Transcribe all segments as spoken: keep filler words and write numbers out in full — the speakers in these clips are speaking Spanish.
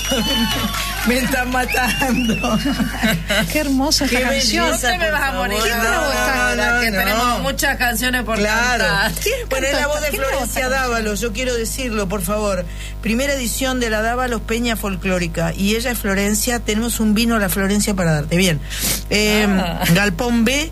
Me están matando. Qué hermosa esta Qué canción. belleza, No te me vas a morir. favor. No, no, no, que no. tenemos muchas canciones por Claro. cantar. Bueno, es la voz de ¿Quién cantó Florencia esta Dávalos, yo quiero decirlo, por favor. Primera edición de la Dávalos Peña Folclórica. Y ella es Florencia. Tenemos un vino a la Florencia para darte. Bien. Eh, Ah. Galpón B,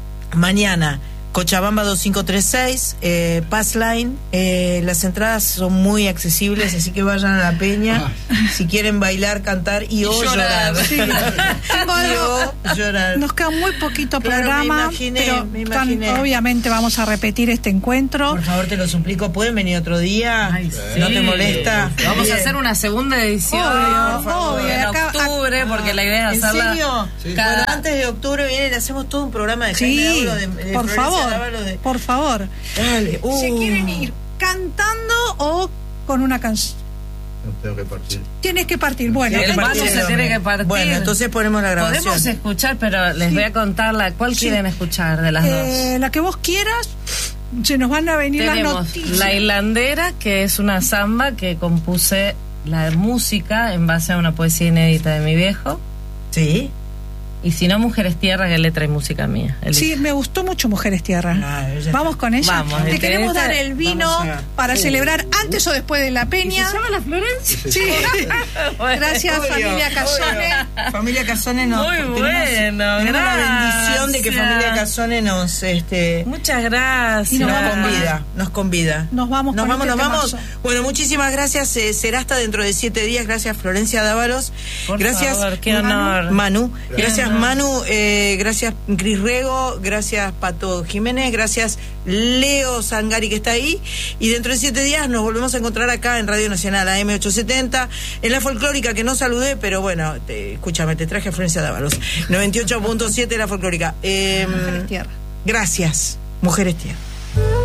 mañana. Cochabamba dos cinco tres seis, eh, Pass Line, eh, las entradas son muy accesibles, así que vayan a la peña si quieren bailar, cantar y, Y o llorar. llorar. Sí. Tengo Y algo. o llorar. Nos queda muy poquito Claro, programa, me imaginé, pero me tan- imaginé. obviamente vamos a repetir este encuentro. Por favor, te lo suplico, ¿pueden venir otro día? Ay, ¿No sí. te molesta? Vamos Bien. a hacer una segunda edición Obvio, por favor, obvio, en acá- octubre, porque la idea es ¿En hacerla serio? cada- Bueno, antes de octubre viene y hacemos todo un programa de Sí, Jaime Dávalos, de, de por Florencia favor, Dávalos, de- por favor. Dale. Uh. ¿Se quieren ir cantando o con una canción? No tengo que partir. Tienes que partir. Bueno, Tiene El que vaso partir se el tiene hombre. que partir. Bueno, entonces ponemos la grabación. Podemos escuchar, pero les Sí. voy a contar la cuál Sí. quieren escuchar de las eh, dos. la que vos quieras, se nos van a venir las Tenemos noticias. La Hilandera, que es una samba que compuse la música en base a una poesía inédita de mi viejo. Sí. Y si no, Mujeres Tierra, que es letra y música mía. El- Sí, me gustó mucho Mujeres Tierra. Ah, ella Vamos está- con ella. Vamos, Te el que queremos esta- dar el vino vamos a- para Uh. celebrar antes o después de la peña. ¿Se llama la Florencia? Sí. Gracias, Obvio, familia obvio. Casone. Familia Casone nos Muy tenemos, bueno, tenemos la bendición de que gracias. Familia Casone nos este Muchas gracias. Y nos nos vamos con- convida, nos convida. Nos vamos Nos con vamos, este nos vamos. temazo. Bueno, muchísimas gracias. eh, será hasta dentro de siete días. Gracias, Florencia Dávalos. Por Gracias, favor, qué honor. Manu. Gracias, honor. Manu. Eh, gracias, Cris Rego. Gracias, Pato Jiménez. Gracias, Leo Sangari, que está ahí. Y dentro de siete días nos volvemos a encontrar acá en Radio Nacional, A M ochocientos setenta, en la folclórica, que no saludé, pero bueno, te, escúchame, te traje a Florencia Dávalos. noventa y ocho punto siete la folclórica. Eh, Mujeres Tierra. gracias, Mujeres Tierra.